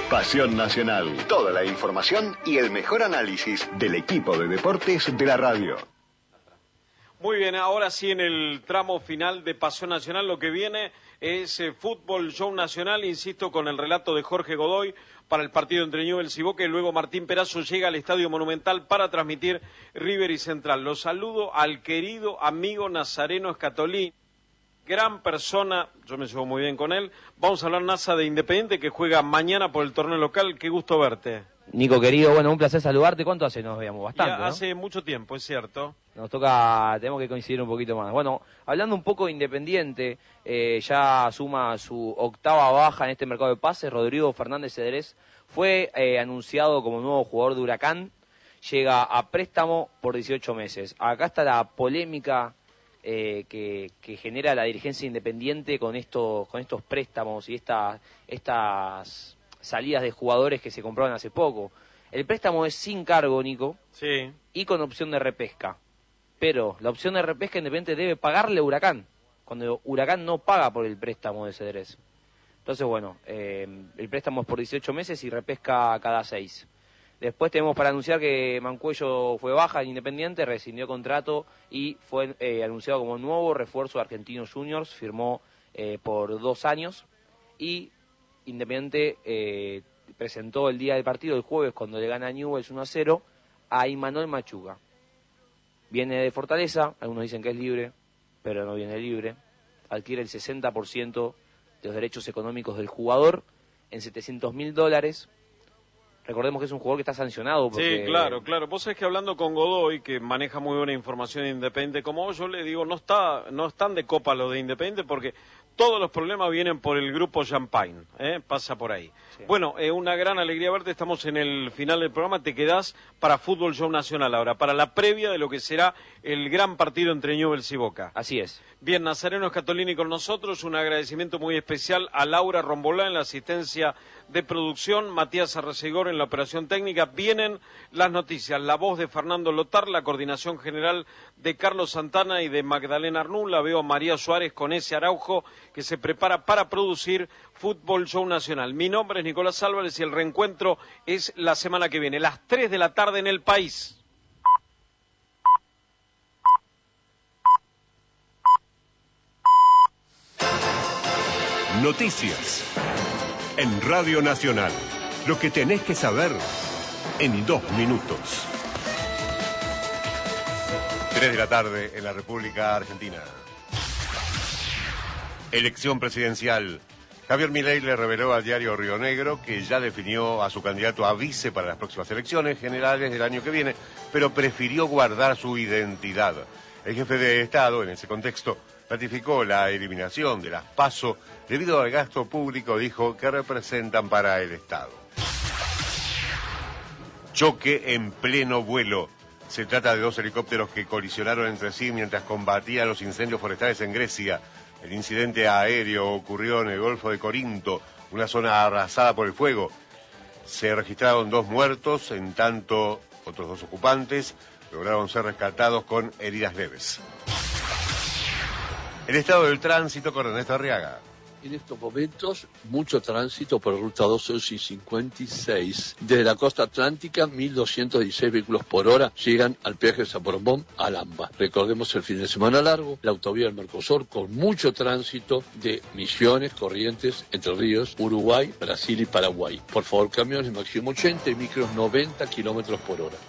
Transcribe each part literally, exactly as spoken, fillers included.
Pasión Nacional. Toda la información y el mejor análisis del equipo de deportes de la radio. Muy bien, ahora sí en el tramo final de Pasión Nacional lo que viene es eh, Fútbol Show Nacional, insisto, con el relato de Jorge Godoy para el partido entre Newell's y Boca, y luego Martín Perazo llega al Estadio Monumental para transmitir River y Central. Los saludo al querido amigo Nazareno Escatolí, gran persona, yo me llevo muy bien con él. Vamos a hablar, Nasa, de Independiente, que juega mañana por el torneo local. Qué gusto verte. Nico, querido, bueno, un placer saludarte. ¿Cuánto hace nos veíamos? Bastante, ya, ¿no? Hace mucho tiempo, es cierto. Nos toca, tenemos que coincidir un poquito más. Bueno, hablando un poco de Independiente, eh, ya suma su octava baja en este mercado de pases. Rodrigo Fernández Cedrés fue eh, anunciado como nuevo jugador de Huracán. Llega a préstamo por dieciocho meses. Acá está la polémica eh, que, que genera la dirigencia Independiente con estos, con estos préstamos y esta, estas salidas de jugadores que se compraron hace poco. El préstamo es sin cargo, Nico, sí, y con opción de repesca. Pero la opción de repesca Independiente debe pagarle a Huracán, cuando Huracán no paga por el préstamo de Cedrés. Entonces, bueno, eh, el préstamo es por dieciocho meses y repesca cada seis. Después tenemos para anunciar que Mancuello fue baja en Independiente, rescindió contrato y fue eh, anunciado como nuevo refuerzo de Argentinos Juniors, firmó eh, por dos años. Y Independiente eh, presentó el día del partido, el jueves, cuando le gana a Newell's uno a cero, a Imanol Machuga. Viene de Fortaleza, algunos dicen que es libre, pero no viene libre. Adquiere el sesenta por ciento de los derechos económicos del jugador en setecientos mil dólares. Recordemos que es un jugador que está sancionado. Porque... Sí, claro, claro. Vos sabés que hablando con Godoy, que maneja muy buena información de Independiente, como vos, yo le digo, no está, no están de copa los de Independiente porque todos los problemas vienen por el grupo Champagne, ¿eh? Pasa por ahí. Sí. Bueno, eh, una gran alegría verte, estamos en el final del programa, te quedás para Fútbol Show Nacional ahora, para la previa de lo que será el gran partido entre Newell's y Boca. Así es. Bien, Nazareno Escatolini con nosotros, un agradecimiento muy especial a Laura Rombolá en la asistencia de producción, Matías Arrecegor en la operación técnica. Vienen las noticias, la voz de Fernando Lotar, la coordinación general de Carlos Santana y de Magdalena Arnú. La veo a María Suárez con ese Araujo que se prepara para producir Fútbol Show Nacional. Mi nombre es Nicolás Álvarez y el reencuentro es la semana que viene, las tres de la tarde en El País. Noticias en Radio Nacional. Lo que tenés que saber en dos minutos. Tres de la tarde en la República Argentina. Elección presidencial. Javier Milei le reveló al diario Río Negro que ya definió a su candidato a vice para las próximas elecciones generales del año que viene, pero prefirió guardar su identidad. El jefe de Estado, en ese contexto, ratificó la eliminación de las PASO debido al gasto público, dijo, que representan para el Estado. Choque en pleno vuelo. Se trata de dos helicópteros que colisionaron entre sí mientras combatían los incendios forestales en Grecia. El incidente aéreo ocurrió en el Golfo de Corinto, una zona arrasada por el fuego. Se registraron dos muertos, en tanto otros dos ocupantes lograron ser rescatados con heridas leves. El estado del tránsito con Ernesto Arriaga. En estos momentos, mucho tránsito por ruta doce y cincuenta y seis. Desde la costa atlántica, mil doscientos dieciséis vehículos por hora llegan al peaje de San Borondón, al AMBA. Recordemos el fin de semana largo, la autovía del Mercosur con mucho tránsito de Misiones, Corrientes, Entre Ríos, Uruguay, Brasil y Paraguay. Por favor, camiones máximo ochenta y micros noventa kilómetros por hora.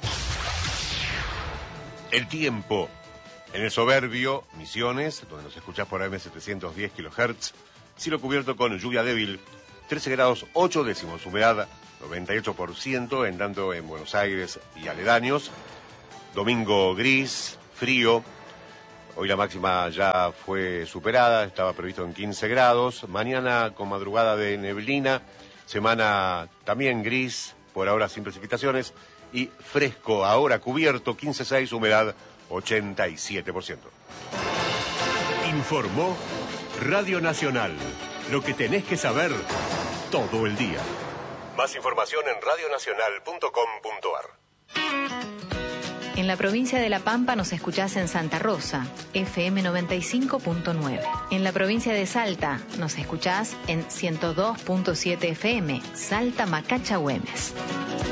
El tiempo. En el soberbio, Misiones, donde nos escuchás por A M setecientos diez kilohertz, cielo cubierto con lluvia débil, trece grados ocho décimos, humedad noventa y ocho por ciento, en tanto en Buenos Aires y aledaños. Domingo gris, frío, hoy la máxima ya fue superada, estaba previsto en quince grados, mañana con madrugada de neblina, semana también gris, por ahora sin precipitaciones, y fresco, ahora cubierto, quince punto seis, humedad ochenta y siete por ciento. Informó Radio Nacional. Lo que tenés que saber todo el día. Más información en radio nacional punto com punto a r. En la provincia de La Pampa nos escuchás en Santa Rosa, F M noventa y cinco punto nueve. En la provincia de Salta nos escuchás en ciento dos punto siete F M, Salta Macacha Güemes.